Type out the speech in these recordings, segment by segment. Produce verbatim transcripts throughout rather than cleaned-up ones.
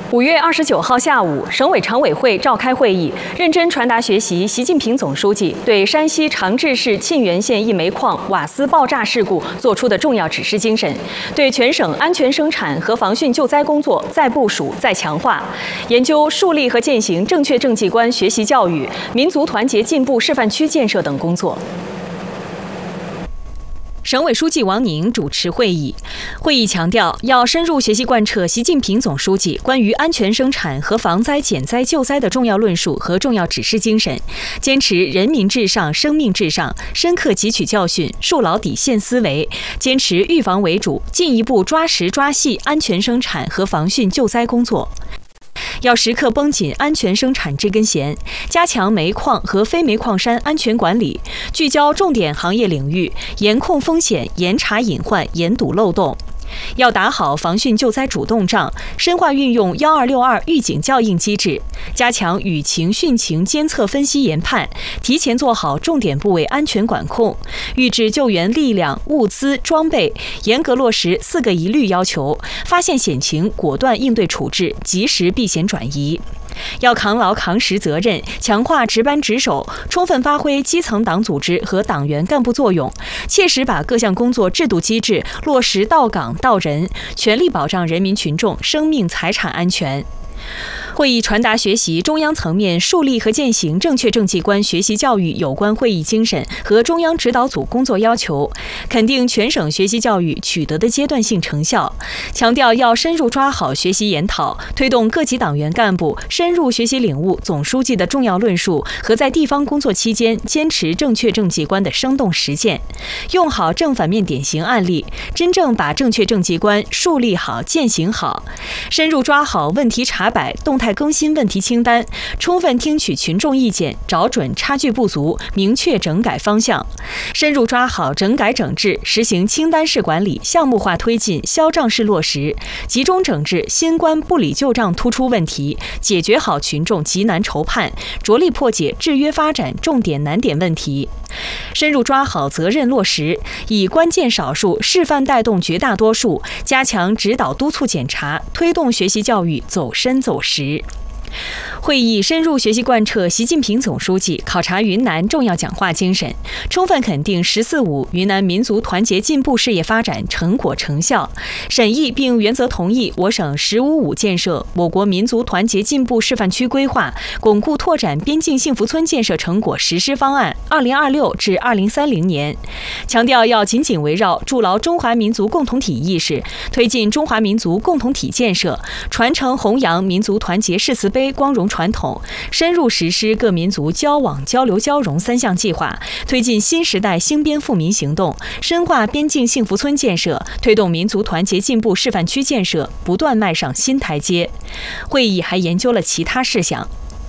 五月二十九号下午，省委常委会召开会议，认真传达学习习近平总书记对山西长治市沁源县一煤矿瓦斯爆炸事故作出的重要指示精神，对全省安全生产和防汛救灾工作再部署、再强化，研究树立和践行正确政绩观学习教育、民族团结进步示范区建设等工作。 省委书记王宁主持会议。会议强调，要深入学习贯彻习近平总书记关于安全生产和防灾减灾救灾的重要论述和重要指示精神，坚持人民至上、生命至上，深刻汲取教训，树牢底线思维，坚持预防为主，进一步抓实抓细安全生产和防汛救灾工作。 要时刻绷紧安全生产这根弦，加强煤矿和非煤矿山安全管理，聚焦重点行业领域，严控风险，严查隐患，严堵漏洞。 要打好防汛救灾主动仗，深化运用“幺二六二”预警校应机制，加强雨情汛情监测分析研判，提前做好重点部位安全管控，预置救援力量、物资、装备，严格落实“四个一律”要求，发现险情果断应对处置，及时避险转移。 要扛牢扛实责任，强化值班值守，充分发挥基层党组织和党员干部作用，切实把各项工作制度机制落实到岗到人，全力保障人民群众生命财产安全。 会议传达学习中央层面树立和践行正确政绩观学习教育有关会议精神和中央指导组工作要求，肯定全省学习教育取得的阶段性成效，强调要深入抓好学习研讨，推动各级党员干部深入学习领悟总书记的重要论述和在地方工作期间坚持正确政绩观的生动实践，用好正反面典型案例，真正把正确政绩观树立好、践行好，深入抓好问题查摆、动态 更新问题清单，充分听取群众意见，找准差距不足，明确整改方向，深入抓好整改整治，实行清单式管理，项目化推进，销账式落实，集中整治新冠不理旧账突出问题，解决好群众急难愁盼，着力破解制约发展重点难点问题。 深入抓好责任落实，以关键少数示范带动绝大多数，加强指导督促检查，推动学习教育走深走实。 会议深入学习贯彻习近平总书记考察云南重要讲话精神，充分肯定“十四五”云南民族团结进步事业发展成果成效，审议并原则同意我省“十五五”建设我国民族团结进步示范区规划，巩固拓展边境幸福村建设成果实施方案（二零二六至二零三零年），强调要紧紧围绕筑牢中华民族共同体意识，推进中华民族共同体建设，传承弘扬民族团结誓词碑 光荣传统，深入实施各民族交往、交流、交融三项计划，推进新时代兴边富民行动，深化边境幸福村建设，推动民族团结进步示范区建设不断迈上新台阶。会议还研究了其他事项。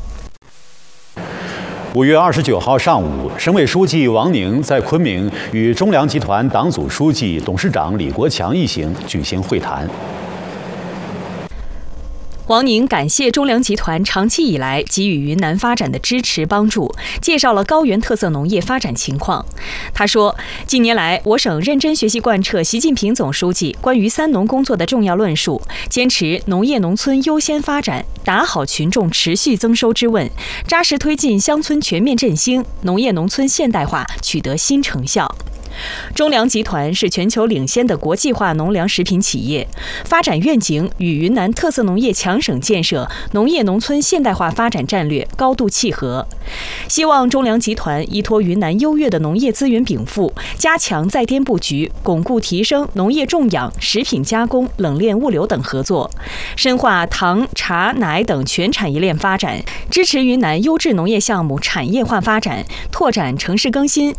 五月二十九号上午，省委书记王宁在昆明与中粮集团党组书记、董事长李国强一行举行会谈。 王宁感谢中粮集团长期以来给予云南发展的支持帮助，介绍了高原特色农业发展情况。他说，近年来我省认真学习贯彻习近平总书记关于三农工作的重要论述，坚持农业农村优先发展，打好群众持续增收之问，扎实推进乡村全面振兴、农业农村现代化取得新成效。 中粮集团是全球领先的国际化农粮食品企业，发展愿景与云南特色农业强省建设、农业农村现代化发展战略高度契合。希望中粮集团依托云南优越的农业资源禀赋，加强在滇布局，巩固提升农业种养、食品加工、冷链物流等合作，深化糖、茶、奶等全产业链发展，支持云南优质农业项目产业化发展，拓展城市更新、